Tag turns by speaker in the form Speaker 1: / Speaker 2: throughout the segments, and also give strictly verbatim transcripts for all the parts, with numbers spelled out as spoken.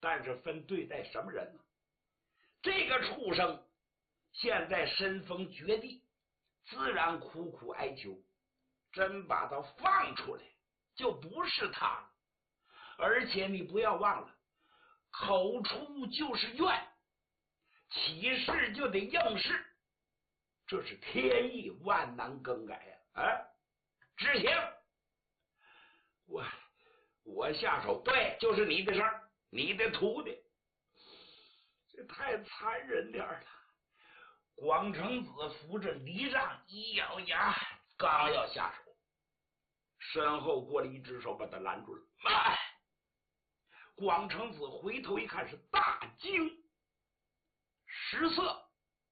Speaker 1: 但是分对待什么人呢？这个畜生现在身逢绝地，自然苦苦哀求，真把他放出来就不是他了。而且你不要忘了，口出就是怨，起事就得应试，这是天意，万难更改呀！啊，执行，我我下手，对，就是你的事儿，你的徒弟，这太残忍点了。广成子扶着礼让，一咬牙，刚要下手，身后过来一只手把他拦住了。慢！广成子回头一看，是大惊失色。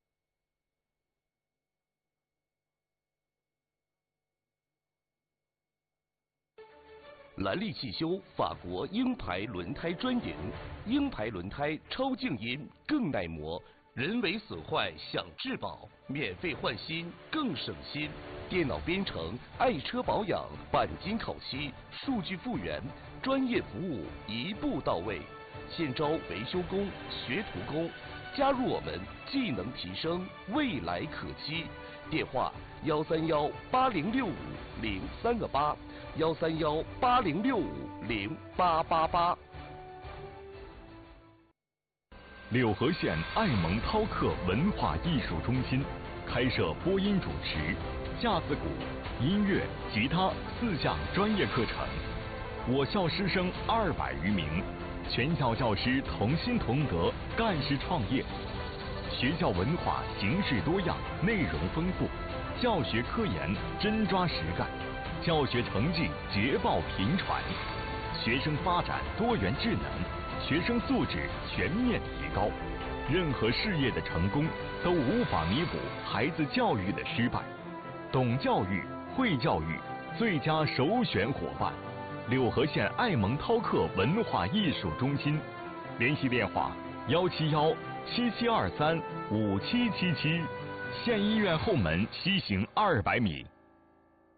Speaker 2: 兰利汽修法国鹰牌轮胎专营，鹰牌轮胎超静音，更耐磨，人为损坏享质保，免费换新更省心。电脑编程，爱车保养，钣金烤漆，数据复原，专业服务一步到位。现招维修工、学徒工，加入我们，技能提升，未来可期。电话：幺三幺八零六五零三个八。幺三幺八零六五零八八八。
Speaker 3: 柳河县爱蒙涛克文化艺术中心开设播音主持、架子鼓、音乐、吉他四项专业课程。我校师生二百余名，全校教师同心同德，干事创业。学校文化形式多样，内容丰富，教学科研真抓实干。教学成绩捷报频传，学生发展多元智能，学生素质全面提高。任何事业的成功都无法弥补孩子教育的失败。懂教育、会教育，最佳首选伙伴。柳河县爱蒙涛克文化艺术中心，联系电话：幺七幺七七二三五七七七，县医院后门西行二百米。